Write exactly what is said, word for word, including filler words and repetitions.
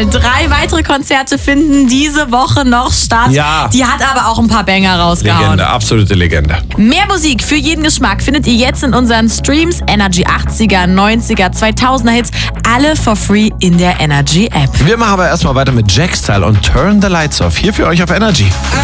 Adele. Drei weitere Konzerte finden diese Woche noch statt. Ja. Die hat aber auch ein paar Banger rausgehauen. Legende, absolute Legende. Mehr Musik für jeden Geschmack findet ihr jetzt in unseren Streams. Energy achtziger, neunziger, zweitausender Hits. Alle for free in der Energy App. Wir machen aber erstmal weiter mit Jack Style und Turn the Lights Off. Hier für euch auf Energy.